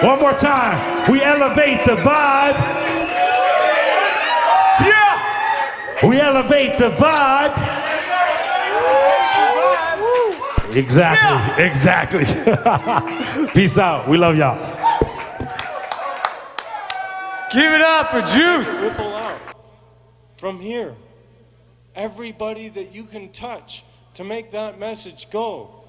One more time. We elevate the vibe. Yeah! We elevate the vibe. Exactly. Exactly. Peace out. We love y'all. Give it up for Juice. Ripple out from here. Everybody that you can touch to make that message go.